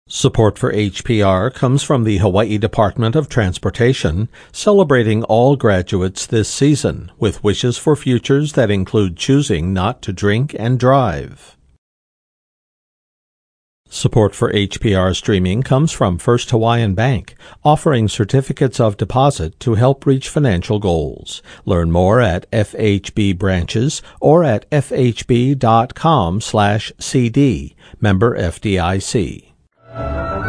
Support for HPR comes from the Hawaii Department of Transportation, celebrating all graduates this season with wishes for futures that include choosing not to drink and drive. Support for HPR streaming comes from First Hawaiian Bank, offering certificates of deposit to help reach financial goals. Learn more at FHB branches or at fhb.com/cd. Member FDIC.